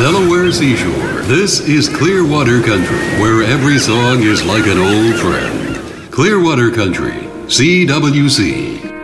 Delaware seashore. This is Clearwater Country, where every song is like an old friend. Clearwater Country, CWC.